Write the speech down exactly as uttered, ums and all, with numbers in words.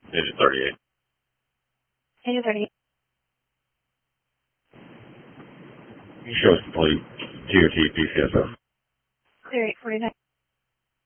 Agent thirty-eight. Agent thirty-eight. Show us complete T O T P C S S. Clear eight forty-nine.